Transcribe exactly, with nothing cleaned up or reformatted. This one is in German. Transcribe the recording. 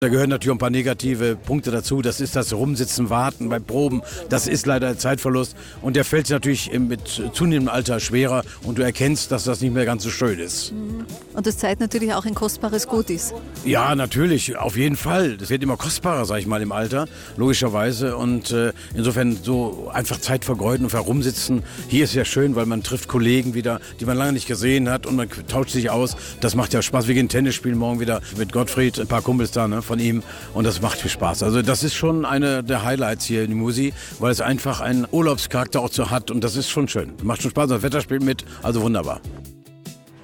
Da gehören natürlich ein paar negative Punkte dazu. Das ist das Rumsitzen, Warten beim Proben. Das ist leider Zeitverlust. Und der fällt natürlich mit zunehmendem Alter schwerer. Und du erkennst, dass das nicht mehr ganz so schön ist. Und das Zeit natürlich auch ein kostbares Gut ist. Ja, natürlich, auf jeden Fall. Das wird immer kostbarer, sag ich mal, im Alter, logischerweise. Und äh, insofern so einfach Zeit vergeuden und herumsitzen. Hier ist ja schön, weil man trifft Kollegen wieder, die man lange nicht gesehen hat. Und man tauscht sich aus. Das macht ja Spaß. Wir gehen Tennis spielen morgen wieder mit Gottfried, ein paar Kumpels da, ne? Von ihm, und das macht viel Spaß. Also das ist schon eine der Highlights hier in die Musi, weil es einfach einen Urlaubscharakter auch so hat, und das ist schon schön. Macht schon Spaß, das Wetter spielt mit, also wunderbar.